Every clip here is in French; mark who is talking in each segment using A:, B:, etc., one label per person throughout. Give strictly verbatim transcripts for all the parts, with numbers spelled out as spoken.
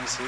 A: Merci.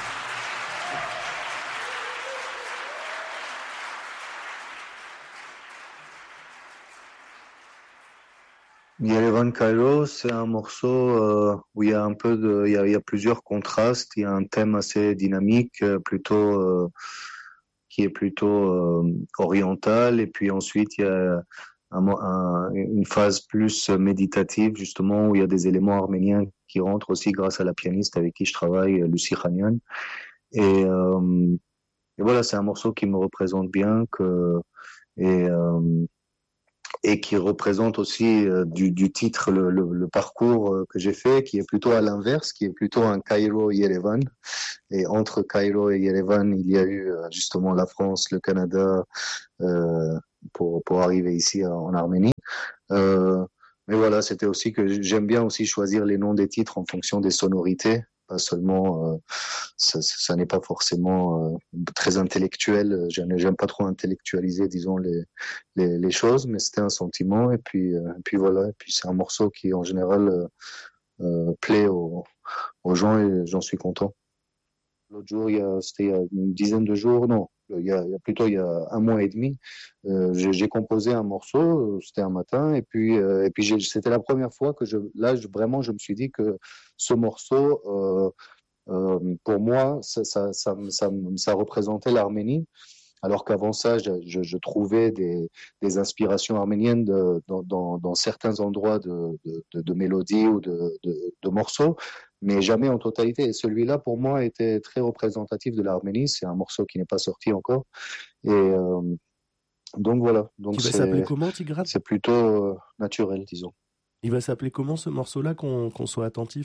B: Yerevan Cairo, c'est un morceau euh, où il y a un peu de, il y a, il y a plusieurs contrastes. Il y a un thème assez dynamique, euh, plutôt euh, qui est plutôt euh, oriental, et puis ensuite il y a un, un, une phase plus méditative, justement, où il y a des éléments arméniens qui rentrent aussi grâce à la pianiste avec qui je travaille, Lucie Khanian. Et, euh, et voilà, c'est un morceau qui me représente bien, que et euh, et qui représente aussi euh, du, du titre le, le, le parcours euh, que j'ai fait, qui est plutôt à l'inverse, qui est plutôt un Cairo-Yerevan. Et entre Cairo et Yerevan, il y a eu euh, justement la France, le Canada, euh, pour, pour arriver ici en Arménie. Euh, mais voilà, c'était aussi que j'aime bien aussi choisir les noms des titres en fonction des sonorités. Pas seulement, euh, ça, ça n'est pas forcément euh, très intellectuel. J'aime, j'aime pas trop intellectualiser, disons, les, les, les choses, mais c'était un sentiment. Et puis, euh, et puis voilà. Et puis c'est un morceau qui, en général, euh, euh, plaît aux, aux gens et j'en suis content. L'autre jour, il y a, c'était il y a une dizaine de jours, non, il y a, il y a plutôt il y a un mois et demi, euh, j'ai, j'ai composé un morceau, c'était un matin, et puis, euh, et puis j'ai, c'était la première fois que je, là, je, vraiment, je me suis dit que ce morceau, euh, euh, pour moi, ça, ça, ça, ça, ça représentait l'Arménie. Alors qu'avant ça, je, je, je trouvais des, des inspirations arméniennes de, dans, dans, dans certains endroits de, de, de, de mélodies ou de, de, de morceaux, mais jamais en totalité. Et celui-là, pour moi, était très représentatif de l'Arménie. C'est un morceau qui n'est pas sorti encore. Et euh, donc voilà. Donc
C: Il va
B: c'est,
C: s'appeler comment, Tigran ?
B: C'est plutôt euh, naturel, disons.
C: Il va s'appeler comment ce morceau-là, qu'on, qu'on soit attentif ?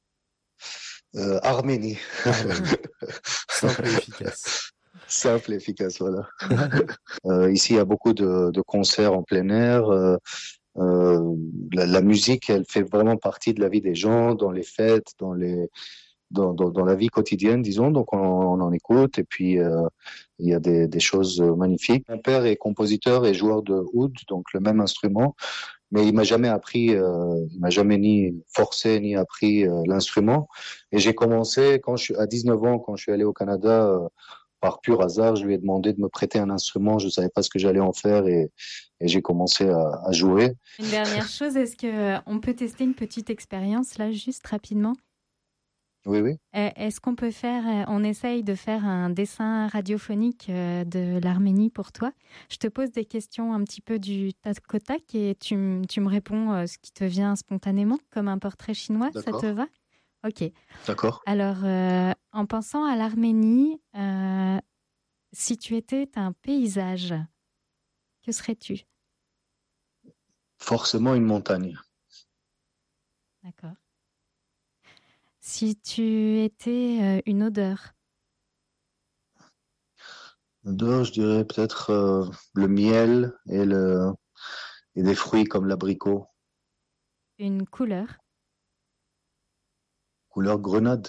B: euh, Arménie.
C: Simple et efficace.
B: Simple et efficace, voilà. euh, ici, il y a beaucoup de, de concerts en plein air. Euh, euh, la, la musique, elle fait vraiment partie de la vie des gens, dans les fêtes, dans les, dans, dans, dans la vie quotidienne, disons. Donc, on, on en écoute. Et puis, euh, il y a des, des choses magnifiques. Mon père est compositeur et joueur de oud, donc le même instrument. Mais il m'a jamais appris, euh, il m'a jamais ni forcé ni appris euh, l'instrument. Et j'ai commencé quand je suis à dix-neuf ans, quand je suis allé au Canada. Euh, Par pur hasard, je lui ai demandé de me prêter un instrument. Je ne savais pas ce que j'allais en faire et, et j'ai commencé à, à jouer.
D: Une dernière chose, est-ce qu'on peut tester une petite expérience là, juste rapidement ?
B: Oui, oui.
D: Est-ce qu'on peut faire, on essaye de faire un dessin radiophonique de l'Arménie pour toi ? Je te pose des questions un petit peu du tac au tac et tu, tu me réponds ce qui te vient spontanément, comme un portrait chinois.
B: D'accord.
D: Ça te va ? Ok.
B: D'accord.
D: Alors, euh, en pensant à l'Arménie, euh, si tu étais un paysage, que serais-tu ?
B: Forcément une montagne.
D: D'accord. Si tu étais euh, une odeur ?
B: L'odeur, je dirais peut-être euh, le miel et, le, et des fruits comme l'abricot.
D: Une couleur ?
B: Couleur grenade.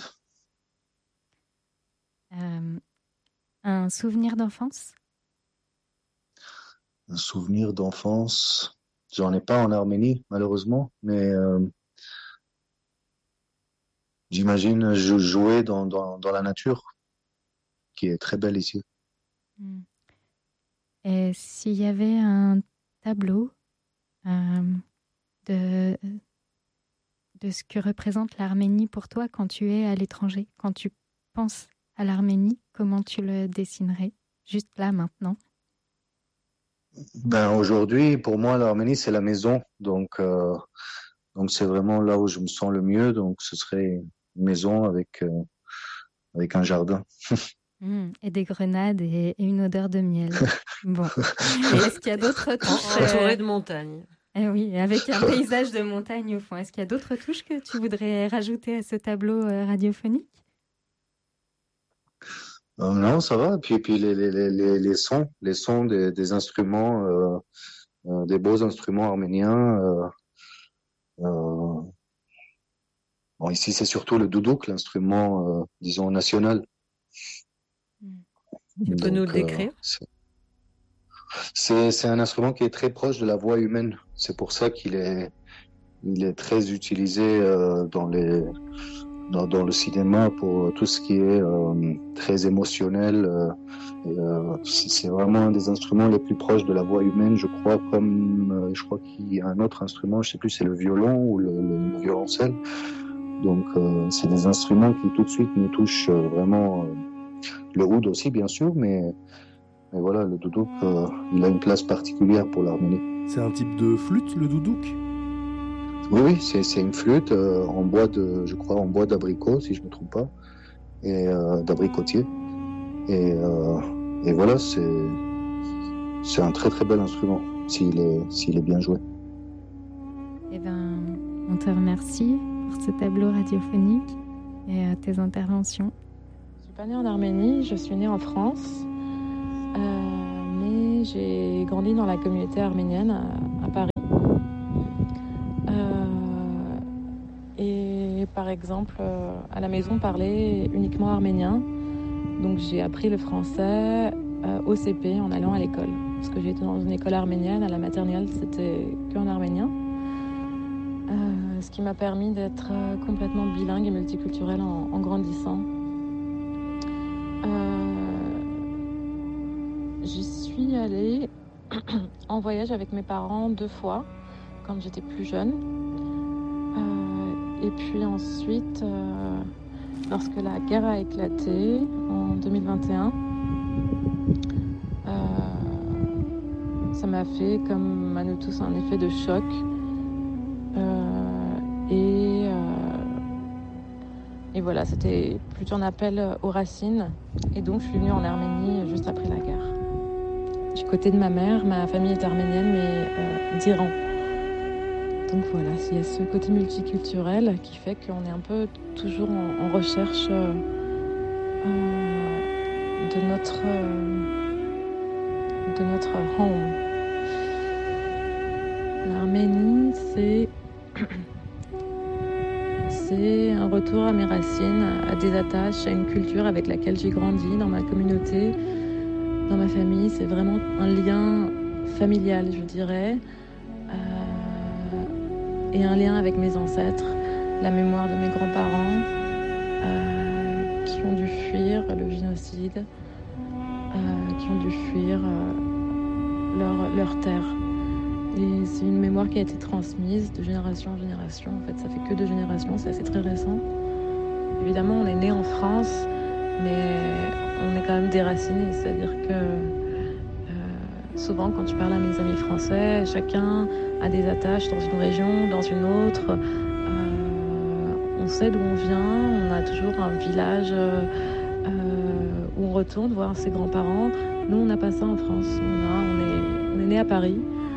D: Euh, un souvenir d'enfance ?
B: Un souvenir d'enfance. J'en ai pas en Arménie, malheureusement, mais euh, j'imagine jouer dans, dans, dans la nature, qui est très belle ici.
D: Et s'il y avait un tableau euh, de, de ce que représente l'Arménie pour toi quand tu es à l'étranger, quand tu penses à l'Arménie, comment tu le dessinerais, juste là, maintenant ?
B: Ben, aujourd'hui, pour moi, l'Arménie, c'est la maison. Donc, euh, donc c'est vraiment là où je me sens le mieux. Donc, ce serait une maison avec, euh, avec un jardin.
D: Mmh, et des grenades et, et une odeur de miel. Bon. Et est-ce qu'il y a d'autres touches
E: entourées de montagnes.
D: Eh oui, avec un paysage de montagne au fond. Est-ce qu'il y a d'autres touches que tu voudrais rajouter à ce tableau euh, radiophonique ?
B: Euh, non, ça va. Puis, puis les, les, les, les sons, les sons des, des instruments, euh, euh, des beaux instruments arméniens. Euh, euh, bon, ici, c'est surtout le doudouk, l'instrument, euh, disons, national.
E: Tu peux
B: Donc,
E: nous le décrire ?
B: euh, c'est, c'est, c'est un instrument qui est très proche de la voix humaine. C'est pour ça qu'il est, il est très utilisé euh, dans les dans, dans le cinéma pour tout ce qui est euh, très émotionnel. Euh, et, euh, c'est, c'est vraiment un des instruments les plus proches de la voix humaine, je crois, comme euh, je crois qu'il y a un autre instrument, je sais plus, c'est le violon ou le, le, le violoncelle. Donc euh, c'est des instruments qui tout de suite nous touchent euh, vraiment. Euh, le oud aussi, bien sûr, mais, mais voilà, le doudouk, euh, il a une place particulière pour l'Arménie.
C: C'est un type de flûte, le doudouk ?
B: Oui, oui, c'est, c'est une flûte euh, en bois de, je crois, en bois d'abricot, si je ne me trompe pas, et euh, d'abricotier. Et, euh, et voilà, c'est, c'est un très très bel instrument, s'il est, s'il est bien joué.
D: Eh ben, on te remercie pour ce tableau radiophonique et euh, tes interventions.
A: Je suis pas née en Arménie, je suis née en France, euh, mais j'ai grandi dans la communauté arménienne à, à Paris. Euh, et par exemple, euh, à la maison, on parlait uniquement arménien. Donc j'ai appris le français euh, au C P en allant à l'école. Parce que j'étais dans une école arménienne, à la maternelle, c'était qu'en arménien. Euh, ce qui m'a permis d'être euh, complètement bilingue et multiculturelle en, en grandissant. Euh, j'y suis allée en voyage avec mes parents deux fois, quand j'étais plus jeune. Euh, et puis ensuite, euh, lorsque la guerre a éclaté en deux mille vingt et un, euh, ça m'a fait, comme à nous tous, un effet de choc. Euh, et, euh, et voilà, c'était plutôt un appel aux racines. Et donc, je suis venue en Arménie juste après la guerre. Du côté de ma mère, ma famille est arménienne, mais euh, d'Iran. Donc voilà, il y a ce côté multiculturel qui fait qu'on est un peu toujours en, en recherche euh, euh, de notre euh, de notre home. L'Arménie, c'est c'est un retour à mes racines, à des attaches, à une culture avec laquelle j'ai grandi dans ma communauté, dans ma famille. C'est vraiment un lien familial, je dirais. Et un lien avec mes ancêtres, la mémoire de mes grands-parents euh, qui ont dû fuir le génocide, euh, qui ont dû fuir euh, leur, leur terre. Et c'est une mémoire qui a été transmise de génération en génération. En fait, ça fait que deux générations, c'est assez très récent. Évidemment, on est né en France, mais on est quand même déraciné, c'est-à-dire que souvent, quand je parle à mes amis français, chacun a des attaches dans une région, dans une autre. Euh, on sait d'où on vient, on a toujours un village euh, où on retourne voir ses grands-parents. Nous, on n'a pas ça en France. On, a, on est, on est né à Paris.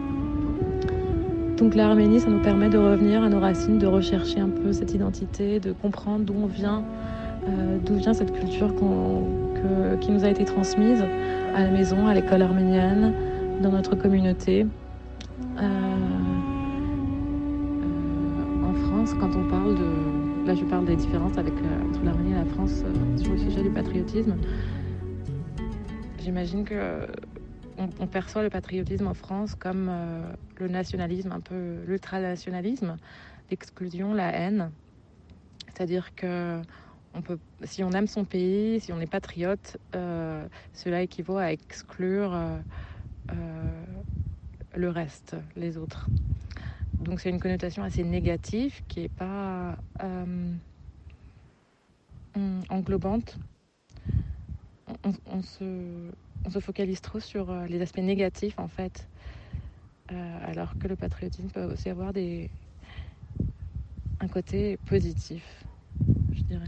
A: Donc l'Arménie, ça nous permet de revenir à nos racines, de rechercher un peu cette identité, de comprendre d'où on vient, euh, d'où vient cette culture qu'on, que, qui nous a été transmise à la maison, à l'école arménienne, dans notre communauté. Euh, euh, en France, quand on parle de... Là, je parle des différences avec, euh, entre l'Arménie et la France euh, sur le sujet du patriotisme. J'imagine que on, on perçoit le patriotisme en France comme euh, le nationalisme, un peu l'ultranationalisme, l'exclusion, la haine. C'est-à-dire que on peut, si on aime son pays, si on est patriote, euh, cela équivaut à exclure euh, euh, le reste, les autres. Donc c'est une connotation assez négative qui n'est pas euh, englobante. On, on, se, on se focalise trop sur les aspects négatifs en fait, euh, alors que le patriotisme peut aussi avoir des, un côté positif, je dirais.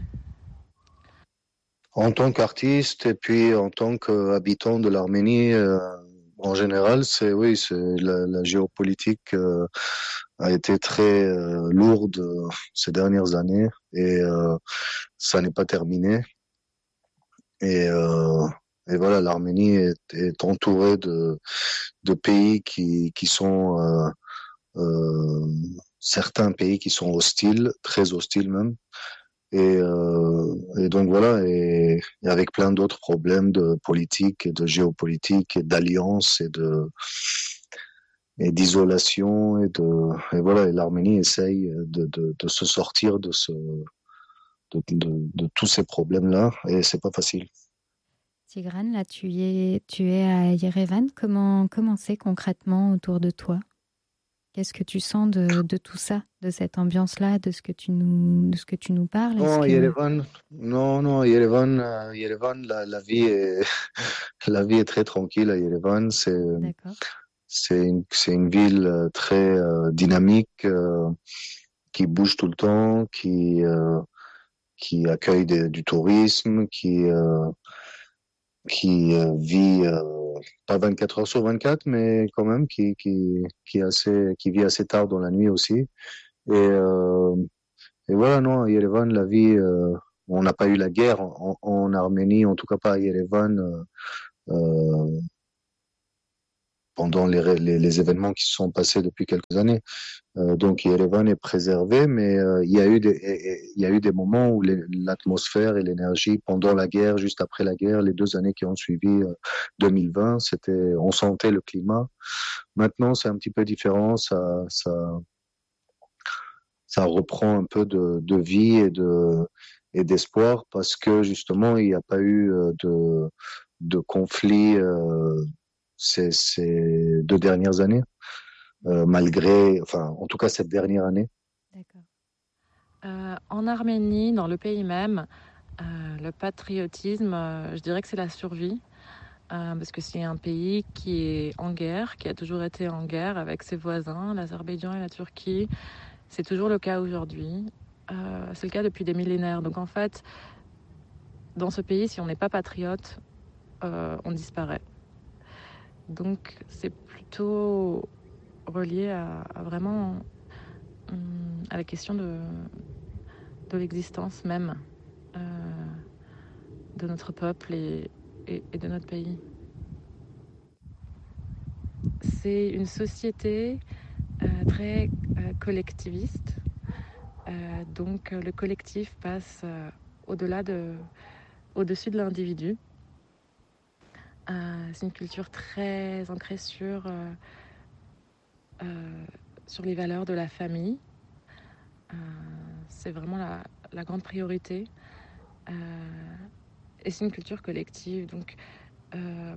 B: En tant qu'artiste et puis en tant qu'habitant de l'Arménie, euh, en général, c'est oui, c'est la, la géopolitique euh, a été très euh, lourde euh, ces dernières années et euh, ça n'est pas terminé. Et, euh, et voilà, l'Arménie est, est entourée de, de pays qui, qui sont euh, euh, certains pays qui sont hostiles, très hostiles même. Et, euh, et donc voilà, et, et avec plein d'autres problèmes de politique et de géopolitique et d'alliance et de et d'isolation et de et voilà, et l'Arménie essaye de, de, de se sortir de ce de, de, de tous ces problèmes-là, et c'est pas facile.
D: Tigran, là, tu es, tu es à Yerevan. Comment, comment c'est concrètement autour de toi? Qu'est-ce que tu sens de, de tout ça, de cette ambiance-là, de ce que tu nous, de ce que tu nous parles?
B: Non,
D: que...
B: Yerevan, non, non, Yerevan, euh, Yerevan, la, la vie est, la vie est très tranquille à Yerevan. C'est,
D: D'accord.
B: c'est une, c'est une ville très euh, dynamique, euh, qui bouge tout le temps, qui, euh, qui accueille des, du tourisme, qui, euh, qui euh, vit euh, pas vingt-quatre heures sur vingt-quatre, mais quand même qui, qui, qui, est assez, qui vit assez tard dans la nuit aussi. Et, euh, et voilà, non, à Yerevan, la vie, euh, on n'a pas eu la guerre en, en Arménie, en tout cas pas à Yerevan, euh, euh, pendant les, les, les événements qui se sont passés depuis quelques années. Euh, donc Yerevan est préservé, mais euh, il y a eu des, il y a eu des moments où les, l'atmosphère et l'énergie pendant la guerre, juste après la guerre, les deux années qui ont suivi euh, deux mille vingt, c'était, on sentait le climat. Maintenant, c'est un petit peu différent, ça, ça, ça reprend un peu de, de vie et de et d'espoir parce que justement, il n'y a pas eu de de conflit euh, ces, ces deux dernières années. Euh, malgré, enfin, en tout cas cette dernière année.
A: D'accord. Euh, en Arménie, dans le pays même, euh, le patriotisme, euh, je dirais que c'est la survie, euh, parce que c'est un pays qui est en guerre, qui a toujours été en guerre avec ses voisins, l'Azerbaïdjan et la Turquie. C'est toujours le cas aujourd'hui. Euh, c'est le cas depuis des millénaires. Donc en fait, dans ce pays, si on n'est pas patriote, euh, on disparaît. Donc c'est plutôt relié à, à vraiment hum, à la question de, de l'existence même euh, de notre peuple et, et, et de notre pays. C'est une société euh, très euh, collectiviste. Euh, donc le collectif passe euh, au-delà de, au-dessus de l'individu. Euh, c'est une culture très ancrée sur, euh, euh, sur les valeurs de la famille. Euh, c'est vraiment la, la grande priorité. Euh, et c'est une culture collective. Donc, euh,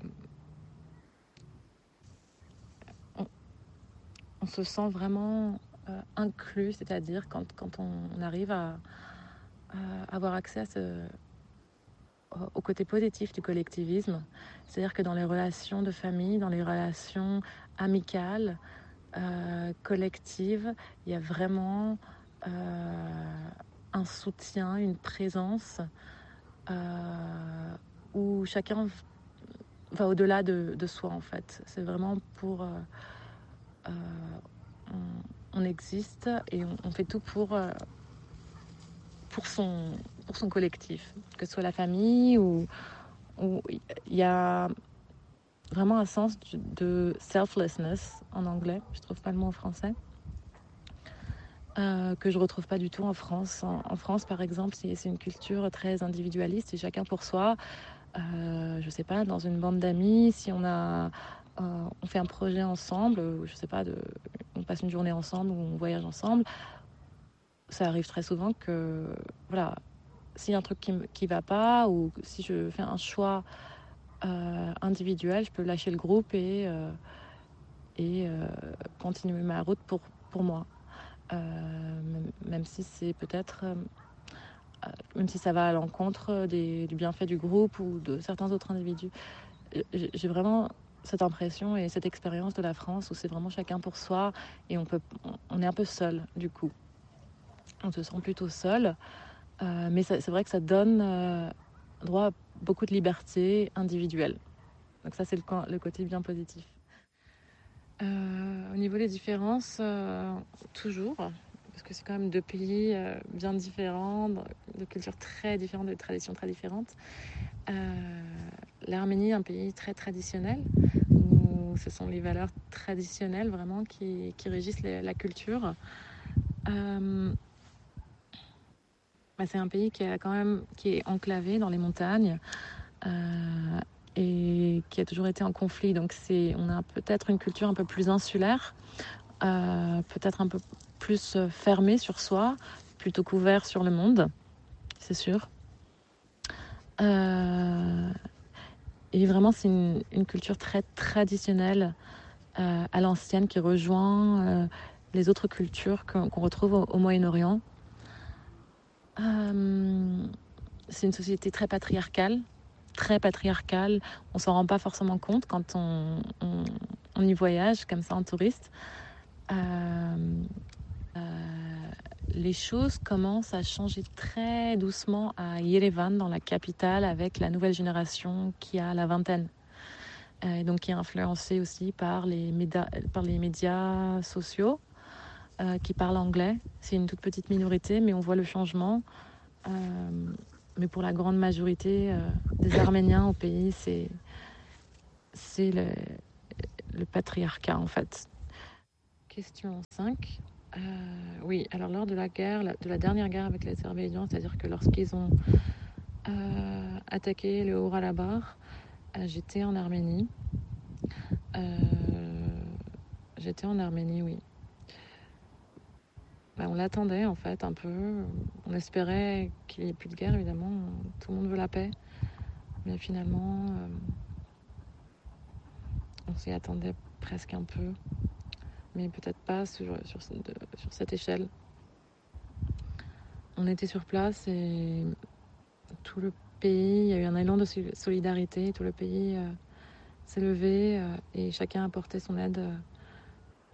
A: on, on se sent vraiment euh, inclus, c'est-à-dire quand, quand on, on arrive à, à avoir accès à ce, au côté positif du collectivisme. C'est-à-dire que dans les relations de famille, dans les relations amicales, euh, collectives, il y a vraiment euh, un soutien, une présence euh, où chacun va au-delà de, de soi, en fait. C'est vraiment pour... Euh, euh, on, on existe et on, on fait tout pour... Euh, pour son, pour son collectif, que ce soit la famille ou où il y a vraiment un sens de selflessness en anglais, je trouve pas le mot en français, euh, que je retrouve pas du tout en France. En, en France, par exemple, c'est, c'est une culture très individualiste, c'est chacun pour soi. Euh, je sais pas, dans une bande d'amis, si on a, euh, on fait un projet ensemble, je sais pas, de, on passe une journée ensemble ou on voyage ensemble, ça arrive très souvent que, voilà, s'il y a un truc qui qui va pas ou si je fais un choix euh, individuel, je peux lâcher le groupe et euh, et euh, continuer ma route pour pour moi, euh, même, même si c'est peut-être euh, même si ça va à l'encontre des, du bienfait du groupe ou de certains autres individus. J'ai, j'ai vraiment cette impression et cette expérience de la France où c'est vraiment chacun pour soi et on peut on est un peu seul du coup. On se sent plutôt seul. Euh, mais ça, c'est vrai que ça donne euh, droit à beaucoup de liberté individuelle. Donc ça, c'est le, le côté bien positif. Euh, au niveau des différences, euh, toujours, parce que c'est quand même deux pays euh, bien différents, de cultures très différentes, de traditions très différentes. Euh, L'Arménie est un pays très traditionnel, où ce sont les valeurs traditionnelles vraiment qui, qui régissent les, la culture. Euh, C'est un pays qui est quand même qui est enclavé dans les montagnes euh, et qui a toujours été en conflit. Donc c'est, on a peut-être une culture un peu plus insulaire, euh, peut-être un peu plus fermée sur soi, plutôt qu'ouvert sur le monde. c'est sûr. Euh, et vraiment, c'est une, une culture très traditionnelle euh, à l'ancienne qui rejoint euh, les autres cultures qu'on, qu'on retrouve au, au Moyen-Orient. Euh, c'est une société très patriarcale, très patriarcale. On s'en rend pas forcément compte quand on, on, on y voyage comme ça en touriste. Euh, euh, les choses commencent à changer très doucement à Yerevan, dans la capitale, avec la nouvelle génération qui a la vingtaine. Euh, et donc qui est influencée aussi par les médias, par les médias sociaux euh, qui parlent anglais. C'est une toute petite minorité, mais on voit le changement. Euh, mais pour la grande majorité euh, des Arméniens au pays, c'est, c'est le, le patriarcat en fait. Question cinq. Euh, oui, alors lors de la guerre, de la dernière guerre avec les Azerbaïdjans, c'est-à-dire que lorsqu'ils ont euh, attaqué le Haut-Karabakh, euh, j'étais en Arménie. Euh, j'étais en Arménie, oui. Ben, on l'attendait en fait un peu. On espérait qu'il n'y ait plus de guerre, évidemment. Tout le monde veut la paix. Mais finalement, euh, on s'y attendait presque un peu. Mais peut-être pas sur, sur, de, sur cette échelle. On était sur place et tout le pays, il y a eu un élan de solidarité, tout le pays euh, s'est levé euh, et chacun a apporté son aide, euh,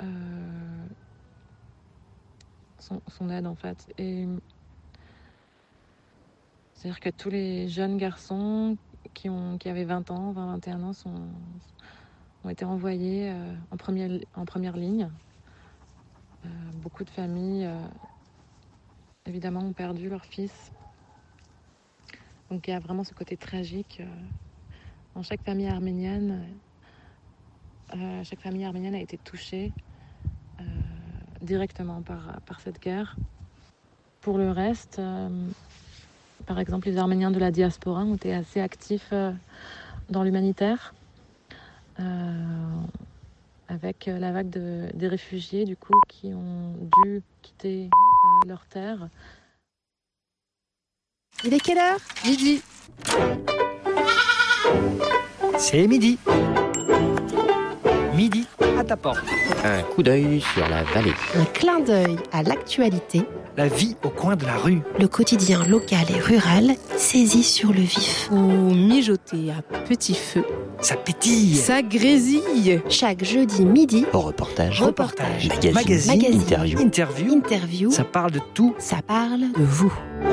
A: son, son aide en fait. Et c'est-à-dire que tous les jeunes garçons qui, ont, qui avaient vingt ans, vingt, vingt et un ans sont... ont été envoyés euh, en, première, en première ligne. Euh, beaucoup de familles, euh, évidemment, ont perdu leur fils. Donc il y a vraiment ce côté tragique. Euh, dans chaque famille arménienne, euh, chaque famille arménienne a été touchée euh, directement par, par cette guerre. Pour le reste, euh, par exemple, les Arméniens de la diaspora ont été assez actifs euh, dans l'humanitaire. Euh, avec la vague de, des réfugiés du coup qui ont dû quitter euh, leur terre.
E: Il est quelle heure ?
F: Midi.
G: C'est midi. Midi à ta porte.
H: Un coup d'œil sur la vallée.
E: Un clin d'œil à l'actualité.
G: La vie au coin de la rue.
E: Le quotidien local et rural saisi sur le vif.
F: Ou mijoté à petit feu.
G: Ça pétille.
F: Ça grésille.
E: Chaque jeudi midi.
H: Reportage.
G: Reportage.
H: Magazine.
G: Magazine.
E: Magazine.
H: Interview.
G: Interview.
E: Interview.
G: Ça parle de tout.
E: Ça parle de vous.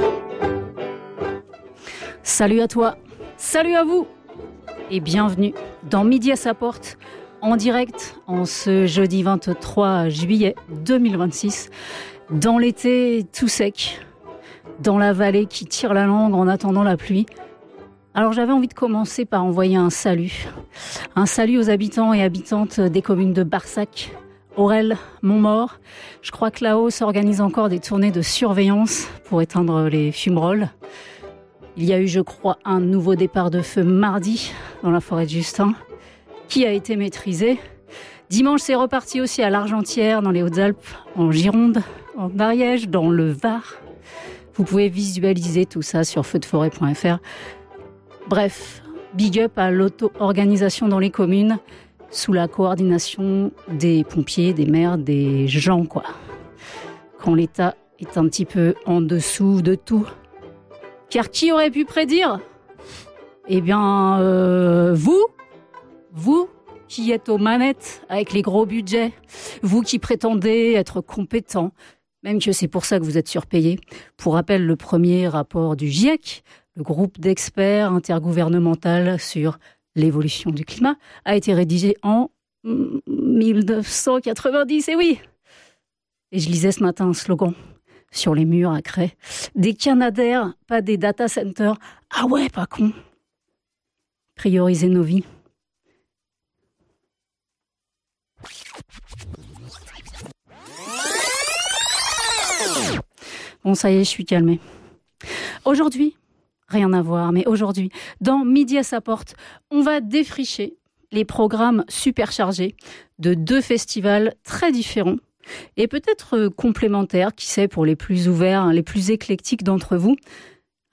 I: Salut à toi. Salut à vous. Et bienvenue dans Midi à sa porte. En direct, en ce jeudi vingt-trois juillet deux mille vingt-six, dans l'été tout sec, dans la vallée qui tire la langue en attendant la pluie. Alors j'avais envie de commencer par envoyer un salut. Un salut aux habitants et habitantes des communes de Barsac, Aurel, Montmort. Je crois que là-haut s'organisent encore des tournées de surveillance pour éteindre les fumerolles. Il y a eu, je crois, un nouveau départ de feu mardi dans la forêt de Justin, qui a été maîtrisé. Dimanche, c'est reparti aussi à l'Argentière, dans les Hautes-Alpes, en Gironde, en Ariège, dans le Var. Vous pouvez visualiser tout ça sur feu de forêt point f r. Bref, big up à l'auto-organisation dans les communes, sous la coordination des pompiers, des maires, des gens, quoi. Quand l'État est un petit peu en dessous de tout. Car qui aurait pu prédire ? Eh bien, euh, vous Vous qui êtes aux manettes avec les gros budgets, vous qui prétendez être compétents, même que c'est pour ça que vous êtes surpayés. Pour rappel, le premier rapport du GIEC, le groupe d'experts intergouvernemental sur l'évolution du climat, a été rédigé en mille neuf cent quatre-vingt-dix, et oui. Et je lisais ce matin un slogan sur les murs à craie. Des Canadaires, pas des data centers. Ah ouais, pas con. Prioriser nos vies. Bon, ça y est, je suis calmée. Aujourd'hui, rien à voir, mais aujourd'hui, dans Midi à sa porte, on va défricher les programmes superchargés de deux festivals très différents et peut-être complémentaires, qui sait, pour les plus ouverts, les plus éclectiques d'entre vous.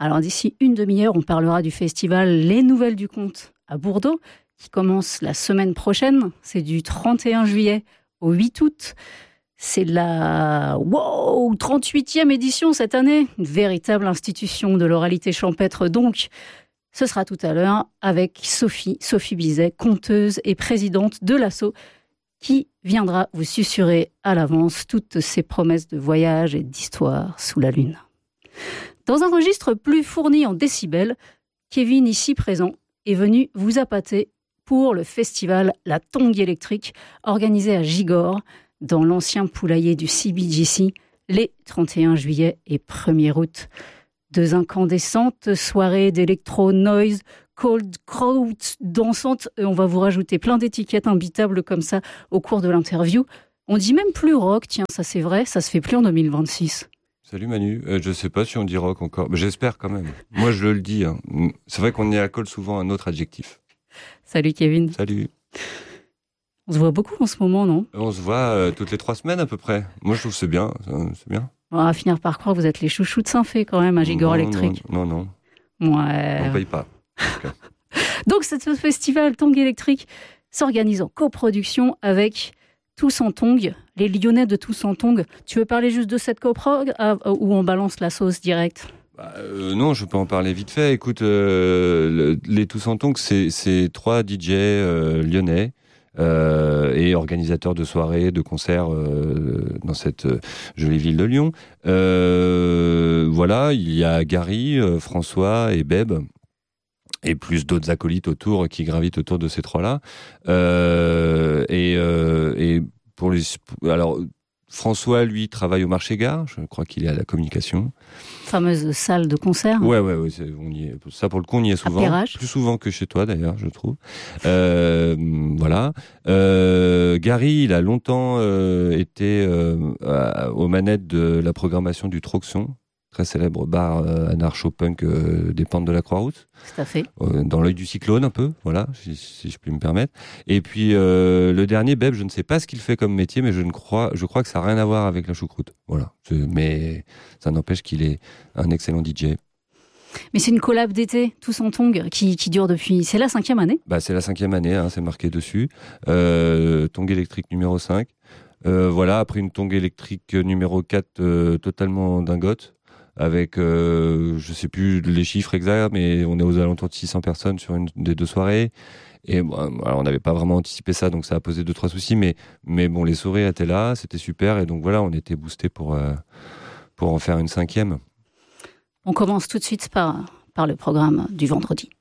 I: Alors d'ici une demi-heure, on parlera du festival Les Nouvelles du Conte à Bourdeaux, qui commence la semaine prochaine. C'est du trente et un juillet au huit août. C'est la wow, trente-huitième édition cette année. Une véritable institution de l'oralité champêtre donc. Ce sera tout à l'heure avec Sophie, Sophie Bizet, conteuse et présidente de l'asso, qui viendra vous susurrer à l'avance toutes ses promesses de voyage et d'histoire sous la lune. Dans un registre plus fourni en décibels, Kevin, ici présent, est venu vous appâter pour le festival La Tongue électrique, organisé à Gigor, dans l'ancien poulailler du C B G C, les trente et un juillet et premier août. Deux incandescentes soirées d'électro, noise, cold crowd dansantes. On va vous rajouter plein d'étiquettes imbitables comme ça au cours de l'interview. On dit même plus rock, tiens, ça c'est vrai, ça se fait plus en deux mille vingt-six.
J: Salut Manu, euh, je sais pas si on dit rock encore, mais j'espère quand même. Moi je le dis, hein. C'est vrai qu'on y accole souvent un autre adjectif.
I: Salut Kevin.
J: Salut.
I: On se voit beaucoup en ce moment, non ?
J: On se voit euh, toutes les trois semaines à peu près. Moi je trouve que c'est bien, c'est bien.
I: On va finir par croire que vous êtes les chouchous de Saint-Fé quand même à Gigor électrique.
J: Non, non,
I: non. Ouais.
J: On paye pas. Okay.
I: Donc ce festival Tongue électrique s'organise en coproduction avec Tous en Tongue, les Lyonnais de Tous en Tongue. Tu veux parler juste de cette coprog ah, ou on balance la sauce directe ?
J: Bah, euh, non, je peux en parler vite fait. Écoute, euh, le, les Tous en Tongue, c'est, c'est trois D J euh, lyonnais. Euh, et organisateurs de soirées, de concerts euh, dans cette euh, jolie ville de Lyon. Euh, voilà, il y a Gary, euh, François et Beb, et plus d'autres acolytes autour qui gravitent autour de ces trois-là. Euh, et, euh, et pour les, alors François, lui, travaille au marché-gare. Je crois qu'il est à la communication.
I: Fameuse salle de concert.
J: Ouais, ouais, ouais. C'est, on y est, ça, pour le coup, on y est souvent. Plus souvent que chez toi, d'ailleurs, je trouve. Euh, voilà. Euh, Gary, il a longtemps euh, été euh, à, aux manettes de la programmation du Troxon, très célèbre bar euh, anarcho-punk euh, des pentes de la Croix-Rousse.
I: Tout à fait.
J: Euh, dans l'œil du cyclone, un peu, voilà, si, si je puis me permettre. Et puis, euh, le dernier, Beb, je ne sais pas ce qu'il fait comme métier, mais je ne crois, je crois que ça n'a rien à voir avec la choucroute. Voilà. C'est, mais ça n'empêche qu'il est un excellent D J.
I: Mais c'est une collab d'été, Tous en Tongue, qui, qui dure depuis... C'est la cinquième année ?
J: Bah, c'est la cinquième année, hein, c'est marqué dessus. Euh, Tongue électrique numéro cinq. Euh, voilà, après une Tongue électrique numéro quatre, euh, totalement dingote. Avec, euh, je sais plus les chiffres exacts, mais on est aux alentours de six cents personnes sur une des deux soirées. Et bon, alors on n'avait pas vraiment anticipé ça, donc ça a posé deux trois soucis. Mais, mais bon, les sourires étaient là, c'était super. Et donc voilà, on était boostés pour, euh, pour en faire une cinquième.
I: On commence tout de suite par, par le programme du vendredi.